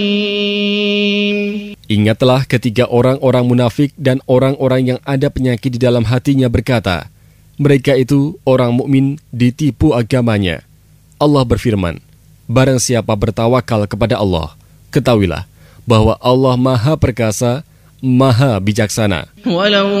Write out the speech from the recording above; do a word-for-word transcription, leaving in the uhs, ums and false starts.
Ingatlah ketika orang-orang munafik dan orang-orang yang ada penyakit di dalam hatinya berkata, mereka itu orang mukmin ditipu agamanya. Allah berfirman, barang siapa bertawakal kepada Allah, ketahuilah bahwa Allah Maha Perkasa, Maha Bijaksana.